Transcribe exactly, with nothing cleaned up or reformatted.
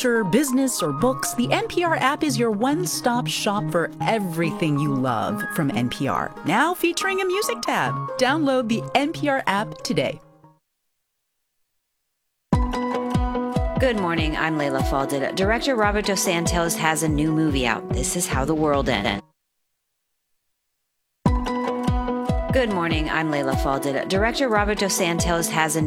culture, business, or books, the N P R app is your one-stop shop for everything you love from N P R. Now featuring a music tab. Download the N P R app today. Good morning, I'm Layla Falded. Director Robert Dos Santos has a new movie out. This is How the World Ended. Good morning, I'm Layla Falded. Director Robert Dos Santos has a